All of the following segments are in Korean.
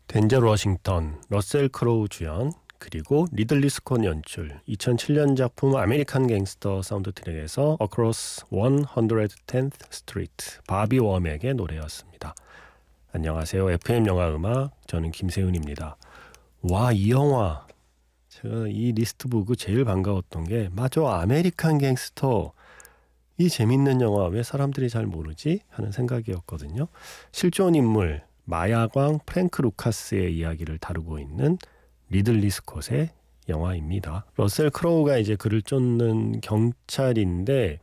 덴젤 워싱턴, 러셀 크로우 주연, 그리고 리들리 스콧 연출, 2007년 작품 아메리칸 갱스터 사운드 트랙에서 Across 110th Street, 바비 웜에게 노래였습니다. 안녕하세요. FM 영화 음악, 저는 김세훈입니다. 와, 이 영화 제가 이 리스트 보고 제일 반가웠던 게 맞아, 아메리칸 갱스터, 이 재밌는 영화 왜 사람들이 잘 모르지? 하는 생각이었거든요. 실존 인물 마야광 프랭크 루카스의 이야기를 다루고 있는 리들리 스콧의 영화입니다. 러셀 크로우가 이제 그를 쫓는 경찰인데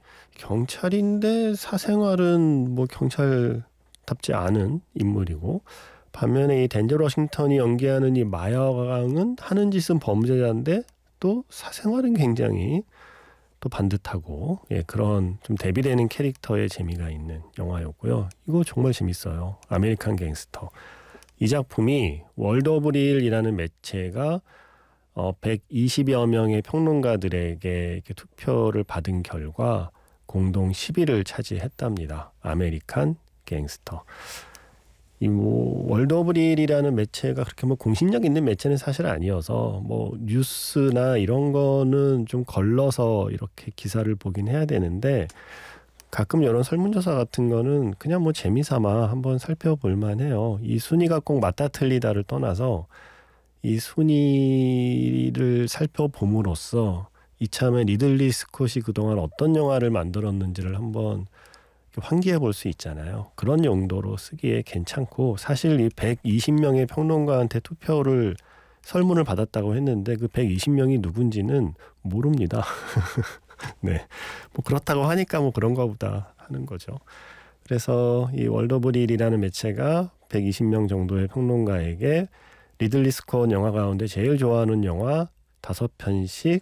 사생활은 뭐 경찰답지 않은 인물이고, 반면에 이 덴젤 워싱턴이 연기하는 이 마야광은 하는 짓은 범죄자인데 또 사생활은 굉장히 또 반듯하고, 그런 좀 대비되는 캐릭터의 재미가 있는 영화였고요. 이거 정말 재밌어요. 아메리칸 갱스터. 이 작품이 월드 오브 릴이라는 매체가 120여 명의 평론가들에게 이렇게 투표를 받은 결과 공동 10위를 차지했답니다. 아메리칸 갱스터. 이 월드 오브 릴이라는 매체가 그렇게 공신력 있는 매체는 사실 아니어서 뉴스나 이런 거는 좀 걸러서 이렇게 기사를 보긴 해야 되는데, 가끔 이런 설문조사 같은 거는 그냥 재미삼아 한번 살펴볼 만해요. 이 순위가 꼭 맞다 틀리다를 떠나서 이 순위를 살펴봄으로써 이참에 리들리 스콧이 그동안 어떤 영화를 만들었는지를 한번 환기해 볼 수 있잖아요. 그런 용도로 쓰기에 괜찮고, 사실 이 120명의 평론가한테 투표를 설문을 받았다고 했는데 그 120명이 누군지는 모릅니다. 네, 그렇다고 하니까 그런가 보다 하는 거죠. 그래서 이 월드 오브 릴이라는 매체가 120명 정도의 평론가에게 리들리 스콧 영화 가운데 제일 좋아하는 영화 5편씩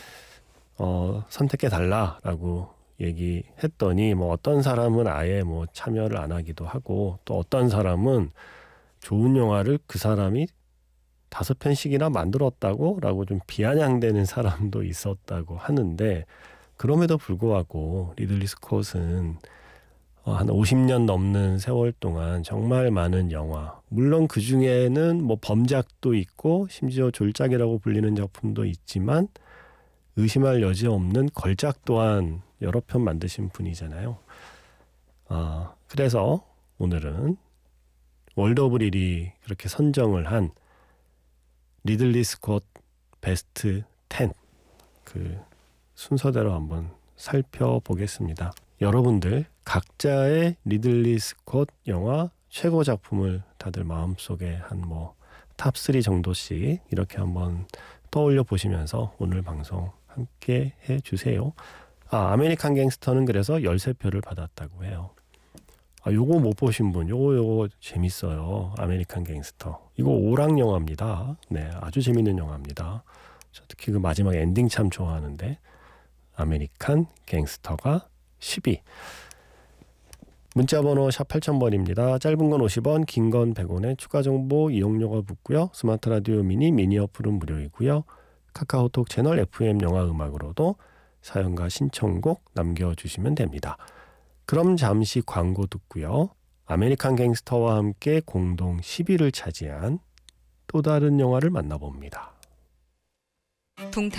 선택해 달라라고 얘기했더니 어떤 사람은 아예 참여를 안 하기도 하고, 또 어떤 사람은 좋은 영화를 그 사람이 5편씩이나 만들었다고 라고 좀 비아냥대는 사람도 있었다고 하는데, 그럼에도 불구하고 리들리 스콧은 한 50년 넘는 세월 동안 정말 많은 영화, 물론 그 중에는 범작도 있고 심지어 졸작이라고 불리는 작품도 있지만 의심할 여지 없는 걸작 또한 여러 편 만드신 분이잖아요. 그래서 오늘은 월드 오브 릴이 그렇게 선정을 한 리들리 스콧 베스트 10, 그 순서대로 한번 살펴보겠습니다. 여러분들 각자의 리들리 스콧 영화 최고 작품을 다들 마음속에 한 탑 3 정도씩 이렇게 한번 떠올려 보시면서 오늘 방송 함께 해주세요. 아메리칸 갱스터는 그래서 13표를 받았다고 해요. 요거 못 보신 분, 요거 재밌어요. 아메리칸 갱스터. 이거 오락 영화입니다. 네, 아주 재밌는 영화입니다. 저 특히 그 마지막 엔딩 참 좋아하는데, 아메리칸 갱스터가 10위. 문자번호 샵 8000번입니다. 짧은 건 50원, 긴 건 100원에 추가 정보 이용료가 붙고요. 스마트 라디오 미니 어플은 무료이고요. 카카오톡 채널 FM 영화 음악으로도 사연과 신청곡 남겨주시면 됩니다. 그럼 잠시 광고 듣고요. 아메리칸 갱스터와 함께 공동 10위를 차지한 또 다른 영화를 만나봅니다.